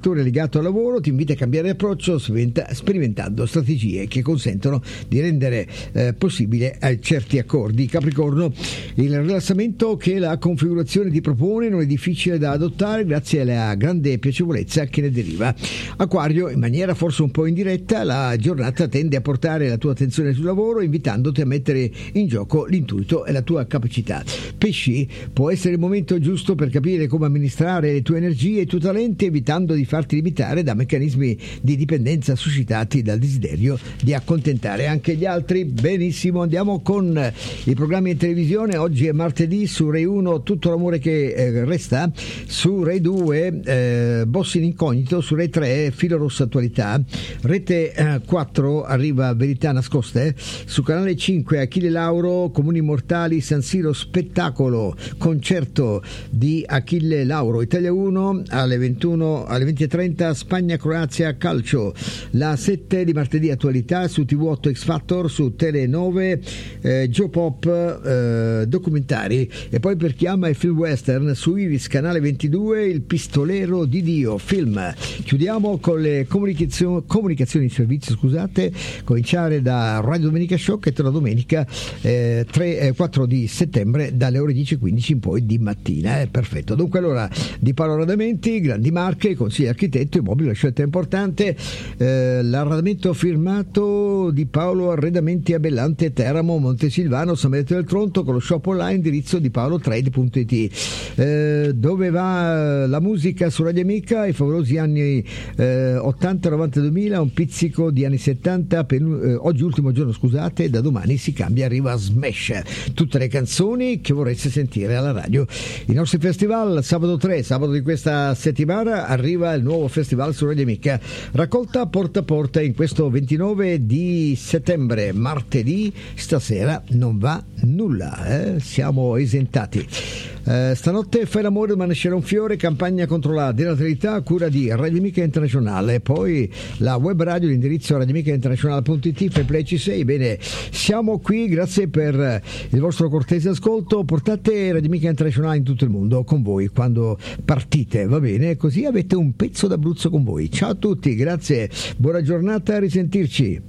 settore legato al lavoro ti invita a cambiare approccio sperimentando strategie che consentono di rendere possibile certi accordi. Capricorno, il rilassamento che la configurazione ti propone non è difficile da adottare grazie alla grande piacevolezza che ne deriva. Acquario, in maniera forse un po' indiretta, la giornata tende a portare la tua attenzione sul lavoro, invitandoti a mettere in gioco l'intuito e la tua capacità. Pesci, può essere il momento giusto per capire come amministrare le tue energie e i tuoi talenti, evitando di farti limitare da meccanismi di dipendenza suscitati dal desiderio di accontentare anche gli altri. Benissimo, andiamo con i programmi in televisione. Oggi è martedì, su Rai 1 Tutto l'amore che resta, su Rai 2 Boss in incognito, su Rai 3 Filo rosso attualità, Rete 4 arriva Verità nascoste, su Canale 5 Achille Lauro Comuni mortali San Siro spettacolo, concerto di Achille Lauro. Italia 1 alle 20:30 Spagna Croazia calcio, la 7 di martedì attualità, su TV8 X Factor, su Tele 9 Joe Pop documentari, e poi per chi ama il film western su Iris Canale 22 Il pistolero di Dio film. Chiudiamo con le comunicazioni di servizio, cominciare da Radio Domenica Show, che torna domenica 4 di settembre dalle ore 10:15 in poi di mattina. Perfetto. Dunque, allora, di Paolo Arredamenti, grandi marche, consiglio architetto, immobile, la scelta è importante. L'arredamento firmato di Paolo Arredamenti a Bellante, Teramo, Montesilvano, San Benedetto del Tronto, con lo shop online, indirizzo di paolotrade.it. Dove va la musica su Radio Amica? I favolosi anni 80, 90, 2000, un pizzico di anni 70, oggi ultimo giorno, da domani si cambia, arriva Smash, tutte le canzoni che vorreste sentire alla radio. I nostri festival, sabato di questa settimana arriva il nuovo festival su Radio Amica, raccolta porta a porta in questo 29 di settembre, martedì. Stasera non va nulla, siamo esentati. Stanotte fai l'amore ma nascerà un fiore, campagna contro la denatalità a cura di Radio Amica Internazionale, poi la web radio, l'indirizzo radioamicainternazionale.it, Fairplay C6. Bene, siamo qui, grazie per il vostro cortese ascolto, portate Radio Amica Internazionale in tutto il mondo con voi quando partite, va bene? Così avete un pezzo d'Abruzzo con voi. Ciao a tutti, grazie, buona giornata, a risentirci.